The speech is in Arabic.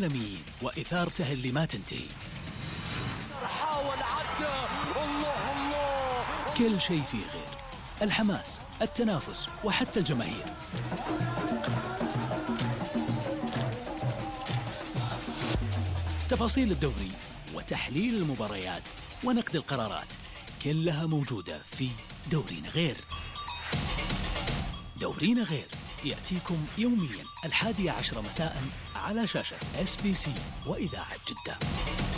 عالميين وإثارته اللي ما تنتهي. حاول عدى، الله كل شيء فيه غير، الحماس، التنافس وحتى الجماهير. تفاصيل الدوري وتحليل المباريات ونقد القرارات كلها موجودة في دورينا غير. دورينا غير يأتيكم يومياً 11:10 مساءً على شاشة SBC وإذاعة جدة.